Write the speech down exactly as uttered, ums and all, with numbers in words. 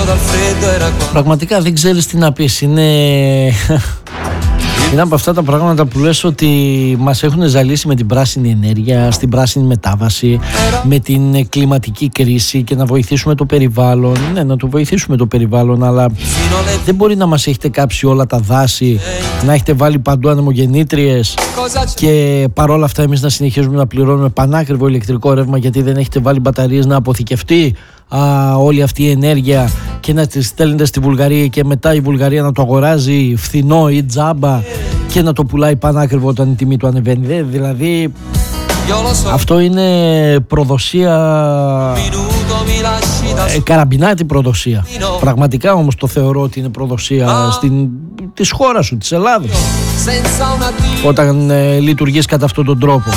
Πραγματικά δεν ξέρεις τι να πεις. Είναι... είναι από αυτά τα πράγματα που λες ότι μας έχουν ζαλίσει με την πράσινη ενέργεια, στην πράσινη μετάβαση, με την κλιματική κρίση και να βοηθήσουμε το περιβάλλον. Ναι, να το βοηθήσουμε το περιβάλλον, αλλά δεν μπορεί να μας έχετε κάψει όλα τα δάση, να έχετε βάλει παντού ανεμογεννήτριες και παρόλα αυτά εμείς να συνεχίζουμε να πληρώνουμε πανάκριβο ηλεκτρικό ρεύμα γιατί δεν έχετε βάλει μπαταρίες να αποθηκευτεί α, όλη αυτή η ενέργεια και να τη στέλνετε στη Βουλγαρία και μετά η Βουλγαρία να το αγοράζει φθηνό ή τζάμπα και να το πουλάει πανάκριβο όταν η τιμή του ανεβαίνει. Δηλαδή αυτό είναι προδοσία, ε, καραμπινάτη προδοσία. Πραγματικά όμως το θεωρώ ότι είναι προδοσία στην, της χώρας σου, της Ελλάδας, όταν ε, λειτουργείς κατά αυτόν τον τρόπο.